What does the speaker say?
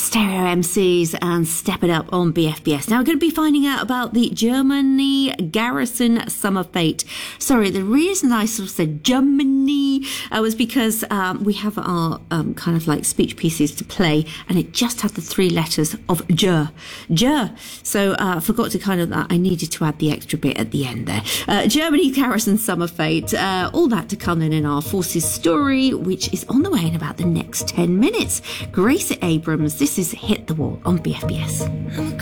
Stereo MCs and Step It Up on BFBS. Now, we're going to be finding out about the Germany Garrison Summer Fete. Sorry, the reason I sort of said Germany was because we have our kind of like speech pieces to play, and it just had the three letters of Ger. So I forgot to kind of, I needed to add the extra bit at the end there. Germany Garrison Summer Fete, all that to come in our Forces story, which is on the way in about the next 10 minutes. Grace Abrams, this is Hit the Wall on BFBS.